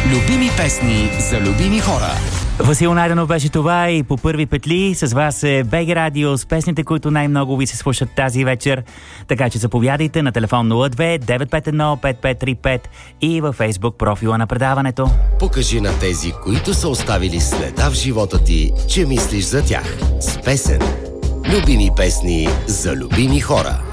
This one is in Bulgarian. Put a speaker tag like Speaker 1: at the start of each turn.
Speaker 1: Любими песни за любими хора.
Speaker 2: Васил Найденов беше това и по първи петли с вас е БГ Радио с песните, които най-много ви се слушат тази вечер. Така че заповядайте на телефон 02-951-5535 и във Facebook профила на предаването.
Speaker 3: Покажи на тези, които са оставили следа в живота ти, че мислиш за тях. С песен. Любими песни за любими хора.